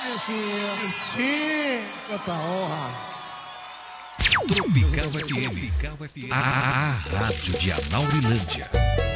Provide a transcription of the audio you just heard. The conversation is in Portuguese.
Sim, quanta honra. Tropical FM, a rádio de Anaurilândia.